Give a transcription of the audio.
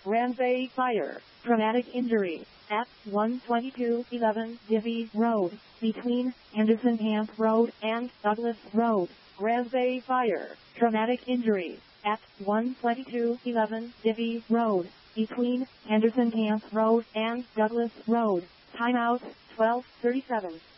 Ramsay Fire. Traumatic injury at 12211 Divvy Road, between Henderson Camp Road and Douglas Road. Ramsay Fire. Traumatic injury at 12211 Divvy Road, between Henderson Camp Road and Douglas Road. Timeout 12:37.